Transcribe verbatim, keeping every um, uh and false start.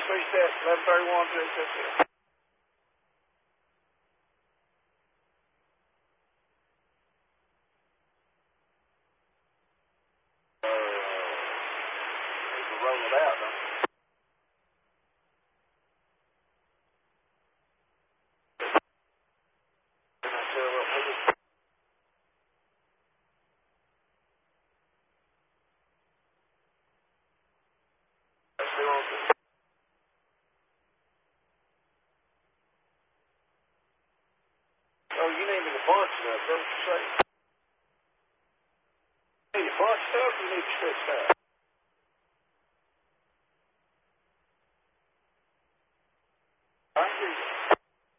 switch that eleven thirty-one to X S L. Uh, need to roll it out, don't you? Can I tell what we did? Let's do on this. Oh, you need me to bunch it up, that's what you say. You need to bunch it up, or you need to stretch it out?